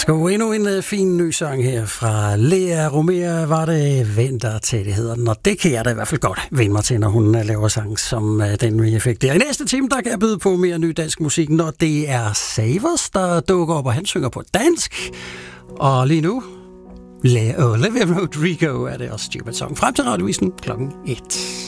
Værsgo, endnu en fin ny sang her fra Lea Romea, var det Venter til, det hedder den, og det kan jeg da i hvert fald godt vende mig til, når hun laver sang som den, vi fik der. I næste time, der kan jeg byde på mere ny dansk musik, når det er Savers, der dukker op, og han synger på dansk. Og lige nu, Olivia Rodrigo er det også Stupid Song, frem til Radiovisen 1:00.